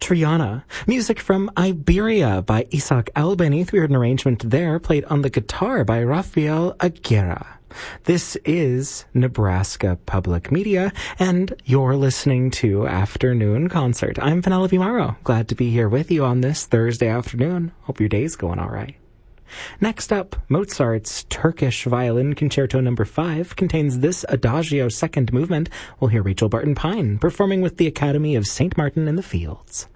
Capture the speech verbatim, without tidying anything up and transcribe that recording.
Triana. Music from Iberia by Isaac Albeniz. We heard an arrangement there played on the guitar by Rafael Aguirre. This is Nebraska Public Media, and you're listening to Afternoon Concert. I'm Penelope Morrow. Glad to be here with you on this Thursday afternoon. Hope your day's going all right. Next up, Mozart's Turkish Violin Concerto number five contains this Adagio second movement. We'll hear Rachel Barton Pine performing with the Academy of Saint Martin in the Fields.